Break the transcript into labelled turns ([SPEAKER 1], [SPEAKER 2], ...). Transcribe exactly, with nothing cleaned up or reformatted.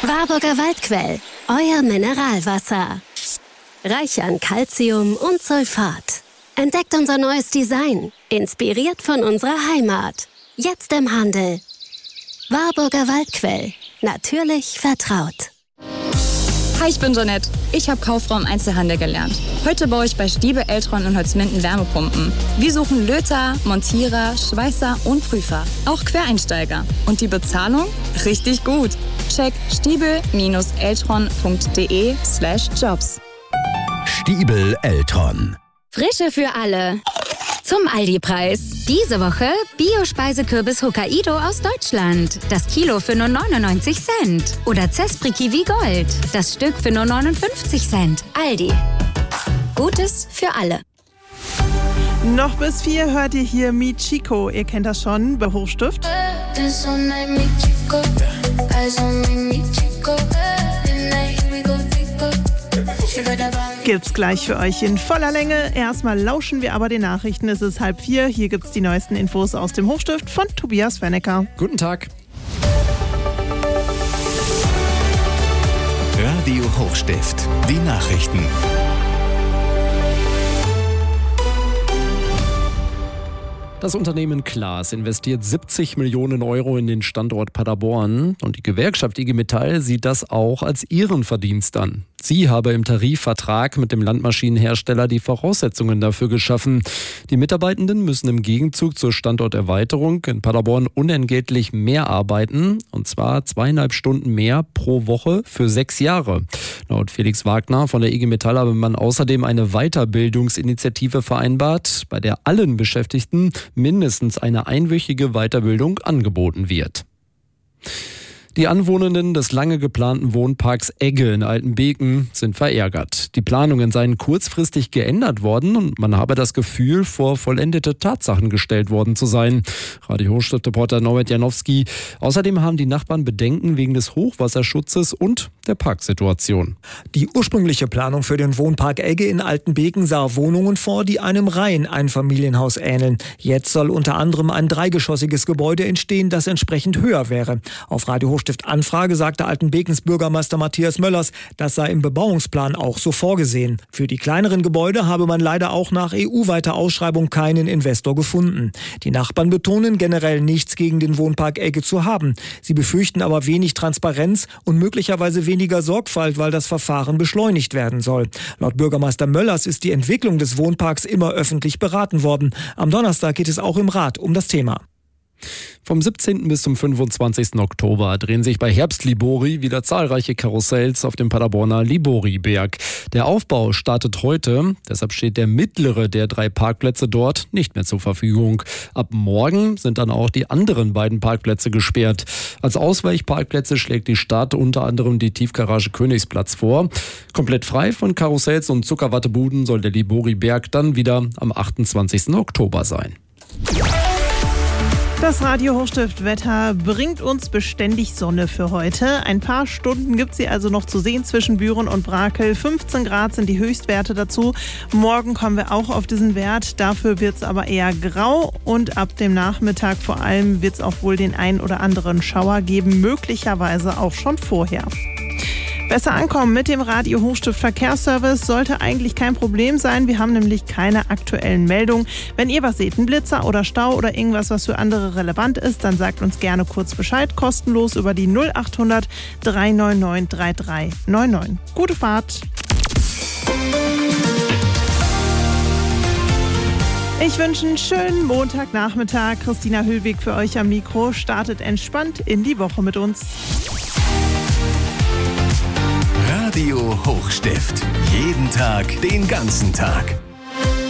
[SPEAKER 1] Warburger Waldquell, euer Mineralwasser. Reich an Calcium und Sulfat. Entdeckt unser neues Design, inspiriert von unserer Heimat. Jetzt im Handel. Warburger Waldquell, natürlich vertraut.
[SPEAKER 2] Hi, ich bin Jeanette. Ich habe Kauffrau im Einzelhandel gelernt. Heute baue ich bei Stiebel, Eltron und Holzminden Wärmepumpen. Wir suchen Löter, Montierer, Schweißer und Prüfer. Auch Quereinsteiger. Und die Bezahlung? Richtig gut. Check stiebel-eltron.de slash jobs.
[SPEAKER 3] Stiebel Eltron.
[SPEAKER 4] Frische für alle. Zum Aldi-Preis. Diese Woche Bio-Speisekürbis Hokkaido aus Deutschland. Das Kilo für nur neunundneunzig Cent. Oder Zespri Kiwi Gold. Das Stück für nur neunundfünfzig Cent. Aldi. Gutes für alle.
[SPEAKER 5] Noch bis vier hört ihr hier Michiko. Ihr kennt das schon bei Hochstift. Gibt's gleich für euch in voller Länge. Erstmal lauschen wir aber den Nachrichten. Es ist halb vier. Hier gibt's die neuesten Infos aus dem Hochstift von Tobias Wennecker.
[SPEAKER 6] Guten Tag.
[SPEAKER 3] Radio Hochstift. Die Nachrichten.
[SPEAKER 6] Das Unternehmen Claas investiert siebzig Millionen Euro in den Standort Paderborn und die Gewerkschaft I G Metall sieht das auch als ihren Verdienst an. Sie habe im Tarifvertrag mit dem Landmaschinenhersteller die Voraussetzungen dafür geschaffen. Die Mitarbeitenden müssen im Gegenzug zur Standorterweiterung in Paderborn unentgeltlich mehr arbeiten, und zwar zweieinhalb Stunden mehr pro Woche für sechs Jahre. Laut Felix Wagner von der I G Metall habe man außerdem eine Weiterbildungsinitiative vereinbart, bei der allen Beschäftigten mindestens eine einwöchige Weiterbildung angeboten wird. Die Anwohnenden des lange geplanten Wohnparks Egge in Altenbeken sind verärgert. Die Planungen seien kurzfristig geändert worden und man habe das Gefühl, vor vollendete Tatsachen gestellt worden zu sein. Radio Hochstift-Reporter Norbert Janowski. Außerdem haben die Nachbarn Bedenken wegen des Hochwasserschutzes und der Parksituation.
[SPEAKER 7] Die ursprüngliche Planung für den Wohnpark Egge in Altenbeken sah Wohnungen vor, die einem Reiheneinfamilienhaus ähneln. Jetzt soll unter anderem ein dreigeschossiges Gebäude entstehen, das entsprechend höher wäre. Auf Radio Hochstift Anfrage sagte Altenbekens Bürgermeister Matthias Möllers, das sei im Bebauungsplan auch so vorgesehen. Für die kleineren Gebäude habe man leider auch nach E U-weiter Ausschreibung keinen Investor gefunden. Die Nachbarn betonen, generell nichts gegen den Wohnpark Egge zu haben. Sie befürchten aber wenig Transparenz und möglicherweise weniger Sorgfalt, weil das Verfahren beschleunigt werden soll. Laut Bürgermeister Möllers ist die Entwicklung des Wohnparks immer öffentlich beraten worden. Am Donnerstag geht es auch im Rat um das Thema.
[SPEAKER 6] Vom siebzehnten bis zum fünfundzwanzigsten Oktober drehen sich bei Herbst-Libori wieder zahlreiche Karussells auf dem Paderborner Libori-Berg. Der Aufbau startet heute, deshalb steht der mittlere der drei Parkplätze dort nicht mehr zur Verfügung. Ab morgen sind dann auch die anderen beiden Parkplätze gesperrt. Als Ausweichparkplätze schlägt die Stadt unter anderem die Tiefgarage Königsplatz vor. Komplett frei von Karussells und Zuckerwattebuden soll der Libori-Berg dann wieder am achtundzwanzigsten Oktober sein.
[SPEAKER 5] Das Radio Hochstift-Wetter bringt uns beständig Sonne für heute. Ein paar Stunden gibt sie also noch zu sehen zwischen Büren und Brakel. fünfzehn Grad sind die Höchstwerte dazu. Morgen kommen wir auch auf diesen Wert. Dafür wird es aber eher grau und ab dem Nachmittag vor allem wird es auch wohl den ein oder anderen Schauer geben. Möglicherweise auch schon vorher. Besser ankommen mit dem Radio Hochstift Verkehrsservice sollte eigentlich kein Problem sein. Wir haben nämlich keine aktuellen Meldungen. Wenn ihr was seht, ein Blitzer oder Stau oder irgendwas, was für andere relevant ist, dann sagt uns gerne kurz Bescheid. Kostenlos über die null acht hundert drei neun neun drei drei neun neun. Gute Fahrt! Ich wünsche einen schönen Montagnachmittag. Christina Hüllweg für euch am Mikro. Startet entspannt in die Woche mit uns.
[SPEAKER 3] Radio Hochstift. Jeden Tag, den ganzen Tag.